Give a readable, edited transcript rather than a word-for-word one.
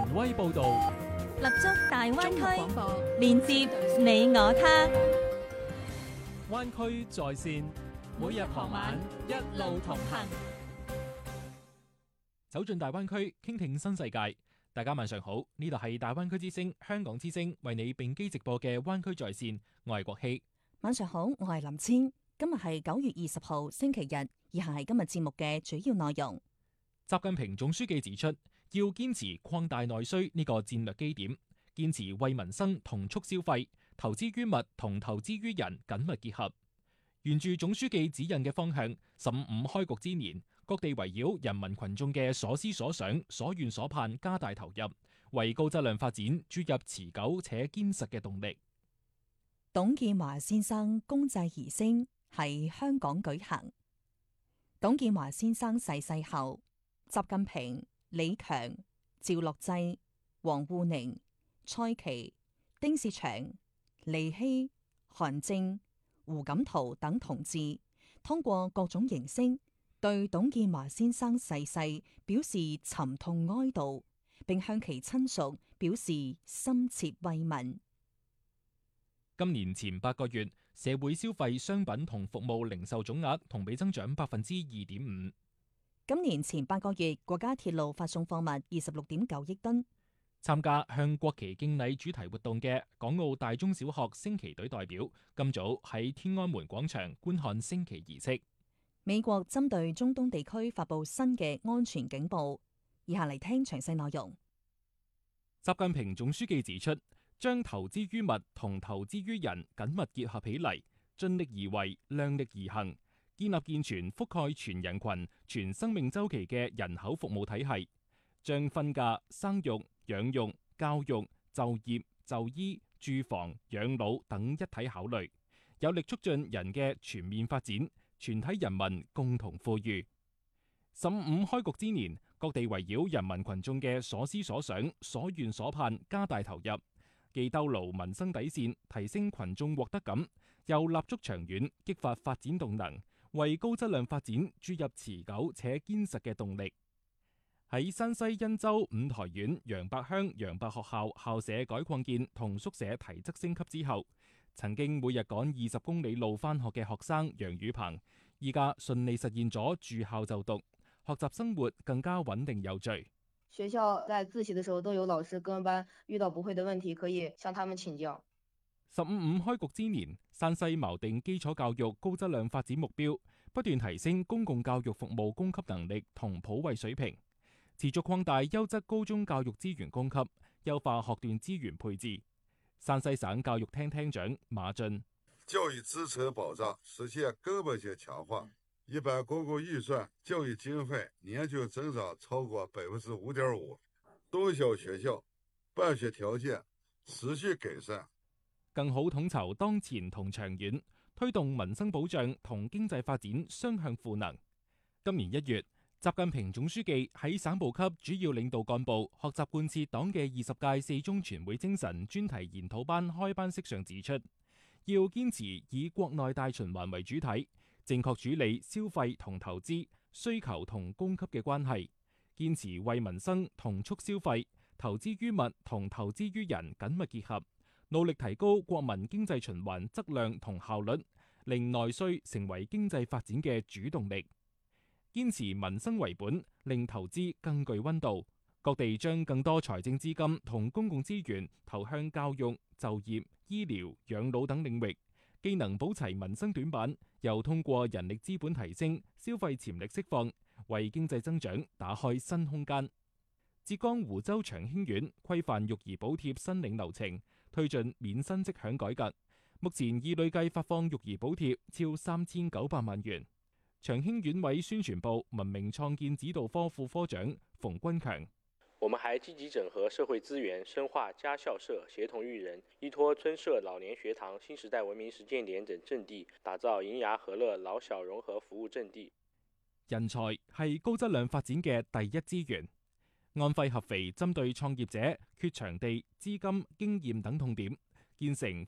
權威報導， 立足大灣區， 廣播連接你我他。 灣區在線，每日傍晚一路同行，走進大灣區，傾聽新世界。大家晚上好，呢度係大灣區之聲香港之聲為你並機直播嘅灣區在線，我係國希。 晚上好，我係林千。今日係9月20號星期日，以下係今日節目嘅主要內容。 習近平總書記指出，要堅持擴大內需呢個戰略基點，堅持為民生同促消費、投資於物同投資於人緊密結合。沿住總書記指引嘅方向，15開局之年，各地圍繞人民群眾嘅所思所想、所願所盼加大投入，為高質量發展注入持久且堅實嘅動力。 董建華先生公祭儀式喺香港舉行。董建華先生逝世後，習近平、李強、趙樂際、王滬寧、蔡奇、丁薛祥、李希、韓正、胡錦濤等同志，通過各種形式對董建華先生逝世表示沉痛哀悼，並向其親屬表示深切慰問。 今年前8個月，社會消費商品同服務零售總額同比增長2.5%。 今年前8個月，國家鐵路發送貨物26.9億噸。 參加向國旗敬禮主題活動嘅港澳大中小學升旗隊代表，今早喺天安門廣場觀看升旗儀式。 美國針對中東地區發布新嘅安全警報，以下嚟聽詳細內容。 習近平總書記指出，將投資於物同投資於人緊密結合起嚟，盡力而為，量力而行，建立健全覆蓋全人群、全生命週期嘅人口服務體系，將婚嫁、生育、養育、教育、就業、就醫、住房、養老等一體考慮，有力促進人嘅全面發展，全體人民共同富裕。15開局之年，各地圍繞人民群眾嘅所思所想、所願所盼加大投入，既兜牢民生底線，提升群眾獲得感，又立足長遠，激發發展動能，為高質量發展注入持久且堅實嘅動力。喺山西忻州五台縣楊伯鄉楊伯學校校舍改擴建同宿舍提質升級之後，曾經每日趕20公里路返學嘅學生楊宇鵬，依家順利實現咗住校就讀，學習生活更加穩定有序。 學校在自習的時候都有老師跟班，遇到不會的問題可以向他們請教。 15開局之年，山西錨定基礎教育高質量發展目標，不斷提升公共教育服務供給能力同普惠水平，持續擴大優質高中教育資源供給，優化學段資源配置。山西省教育廳廳長馬俊： 教育支持保障實現根本性強化，一般公共預算教育經費年均增長超過5.5%，中小學校辦學條件持續改善， 更好統籌當前同長遠，推動民生保障同經濟發展雙向賦能。今年1月，習近平總書記喺省部級主要領導幹部學習貫徹黨嘅20屆四中全會精神專題研討班開班式上指出，要堅持以國內大循環為主體，正確處理消費同投資、需求同供給嘅關係，堅持為民生同促消費、投資於物同投資於人緊密結合，努力提高國民經濟循環質量同效率，令內需成為經濟發展嘅主動力。堅持民生為本，令投資更具溫度。各地將更多財政資金同公共資源投向教育、就業、醫療、養老等領域，既能補齊民生短板，又通過人力資本提升、消費潛力釋放，為經濟增長打開新空間。浙江湖州長興縣規範育兒補貼申領流程，推進免薪即享改革，目前已累計發放育兒補貼超3900萬元。長興縣委宣傳部文明創建指導科副科長馮軍強： 我們還積極整合社會資源，深化家校社協同育人，依託村社老年學堂、新時代文明實踐點等陣地，打造銀牙和樂老小融合服務陣地。 人才係高質量發展嘅第一資源。安徽合肥針對創業者缺場地、資金、經驗等痛點，建成